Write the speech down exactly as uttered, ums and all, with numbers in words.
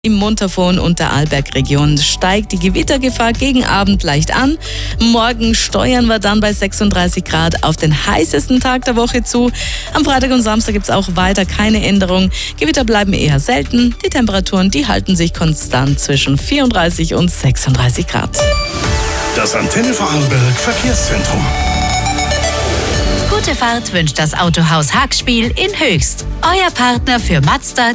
Im Montafon und der Arlbergregion steigt die Gewittergefahr gegen Abend leicht an. Morgen steuern wir dann bei sechsunddreißig Grad auf den heißesten Tag der Woche zu. Am Freitag und Samstag gibt es auch weiter keine Änderung. Gewitter bleiben eher selten. Die Temperaturen, die halten sich konstant zwischen vierunddreißig und sechsunddreißig Grad. Das Antenne Vorarlberg Verkehrszentrum. Gute Fahrt wünscht das Autohaus Hagspiel in Höchst. Euer Partner für Mazda,